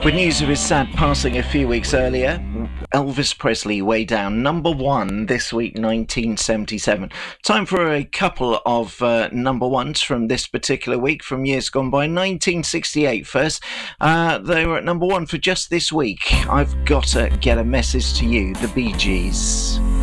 With news of his sad passing a few weeks earlier, Elvis Presley way down, number one this week, 1977. Time for a couple of number ones from this particular week from years gone by. 1968 first. They were at number one for just this week. I've got to get a message to you, the Bee Gees.